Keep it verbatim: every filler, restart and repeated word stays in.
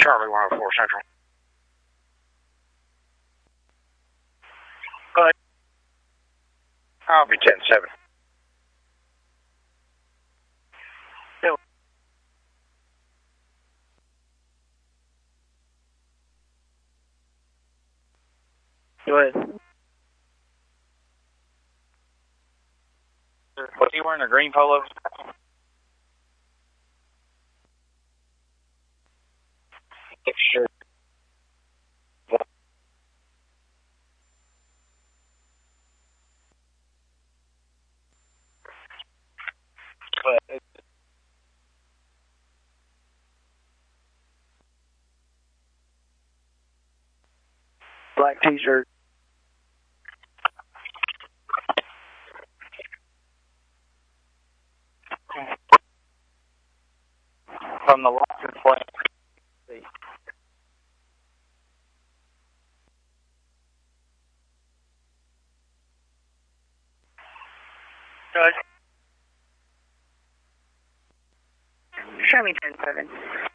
Charlie one oh four Central. Go ahead. I'll be ten seven. Bill. Go ahead. Was he wearing a green polo? Sure. Black t-shirt. From the license plate. Good. Show me ten seven.